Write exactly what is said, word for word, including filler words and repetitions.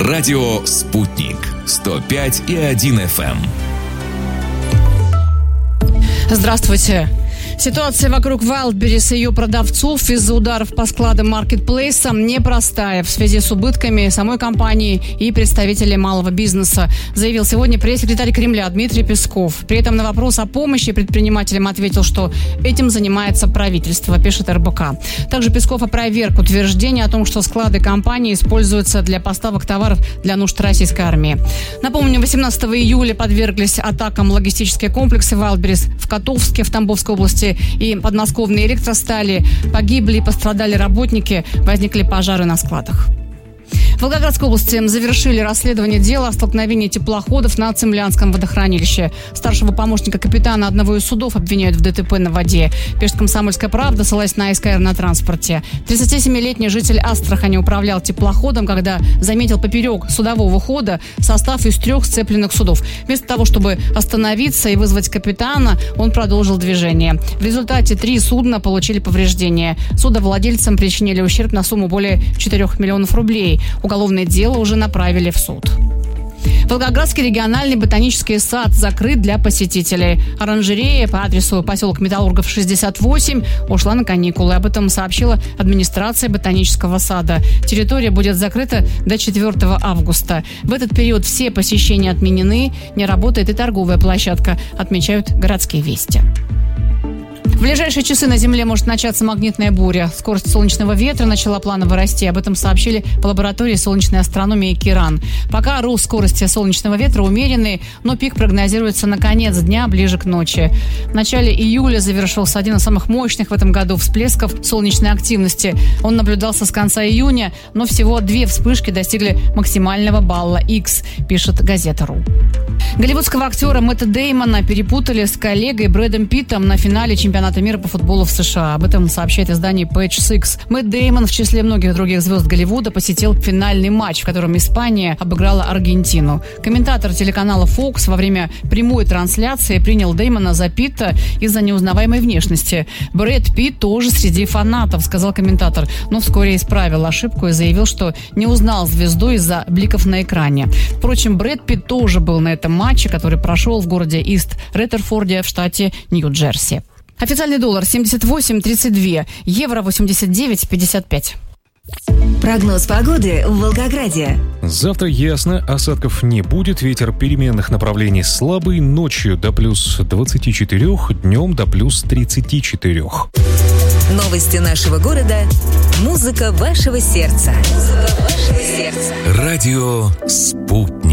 Радио «Спутник». сто пять и один эф эм. Здравствуйте. Ситуация вокруг Wildberries и ее продавцов из-за ударов по складам маркетплейса непростая в связи с убытками самой компании и представителей малого бизнеса, заявил сегодня пресс-секретарь Кремля Дмитрий Песков. При этом на вопрос о помощи предпринимателям ответил, что этим занимается правительство, пишет эр бэ ка. Также Песков опроверг утверждение о том, что склады компании используются для поставок товаров для нужд российской армии. Напомню, восемнадцатого июля подверглись атакам логистические комплексы Wildberries в Котовске, в Тамбовской области, и подмосковные электростали. Погибли и пострадали работники, возникли пожары на складах. В Волгоградской области завершили расследование дела о столкновении теплоходов на Цимлянском водохранилище. Старшего помощника капитана одного из судов обвиняют в дэ тэ пэ на воде. Пишет «Комсомольская правда», ссылаясь на эс ка эр на транспорте. тридцатисемилетний житель Астрахани управлял теплоходом, когда заметил поперек судового хода состав из трех сцепленных судов. Вместо того, чтобы остановиться и вызвать капитана, он продолжил движение. В результате три судна получили повреждения. Судовладельцам причинили ущерб на сумму более четырёх миллионов рублей. Уголовное дело уже направили в суд. Волгоградский региональный ботанический сад закрыт для посетителей. Оранжерея по адресу поселок Металлургов, шестьдесят восемь ушла на каникулы. Об этом сообщила администрация ботанического сада. Территория будет закрыта до четвёртого августа. В этот период все посещения отменены. Не работает и торговая площадка, отмечают городские вести. В ближайшие часы на Земле может начаться магнитная буря. Скорость солнечного ветра начала планово расти. Об этом сообщили в лаборатории солнечной астрономии Киран. Пока рост скорости солнечного ветра умеренный, но пик прогнозируется на конец дня, ближе к ночи. В начале июля завершился один из самых мощных в этом году всплесков солнечной активности. Он наблюдался с конца июня, но всего две вспышки достигли максимального балла X, пишет газета.ру. Голливудского актера Мэтта Дэймона перепутали с коллегой Брэдом Питтом на финале чемпионата мира по футболу в США. Об этом сообщает издание Page Six. Мэтт Дэймон в числе многих других звезд Голливуда посетил финальный матч, в котором Испания обыграла Аргентину. Комментатор телеканала Fox во время прямой трансляции принял Дэймона за Питта из-за неузнаваемой внешности. Брэд Питт тоже среди фанатов, сказал комментатор, но вскоре исправил ошибку и заявил, что не узнал звезду из-за бликов на экране. Впрочем, Брэд Питт тоже был на этом матче, который прошел в городе Ист-Реттерфорде в штате Нью-Джерси. Официальный доллар семьдесят восемь тридцать два, евро восемьдесят девять пятьдесят пять. Прогноз погоды в Волгограде. Завтра ясно, осадков не будет, ветер переменных направлений слабый, ночью до плюс двадцати четырёх, днем до плюс тридцати четырёх. Новости нашего города, музыка вашего сердца. Музыка вашего сердца. Радио «Спутник».